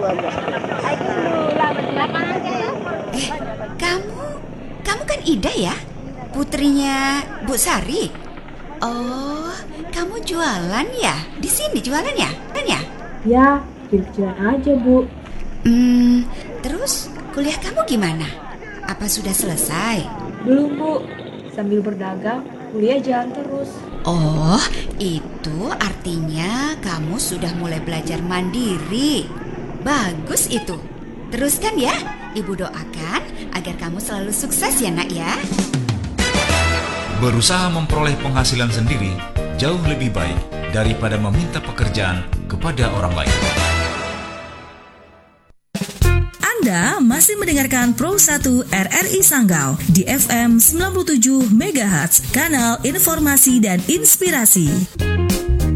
Eh, kamu kan Ida ya? Putrinya Bu Sari? Oh, kamu jualan ya? Di sini jualan ya? Kan ya? Ya, kecil-kecilan aja, Bu. Terus kuliah kamu gimana? Apa sudah selesai? Belum, Bu. Sambil berdagang, kuliah jalan terus. Oh, itu artinya kamu sudah mulai belajar mandiri. Bagus itu. Teruskan ya. Ibu doakan agar kamu selalu sukses ya, Nak ya. Berusaha memperoleh penghasilan sendiri jauh lebih baik daripada meminta pekerjaan kepada orang lain. Anda masih mendengarkan Pro 1 RRI Sanggau di FM 97 MHz, kanal informasi dan inspirasi.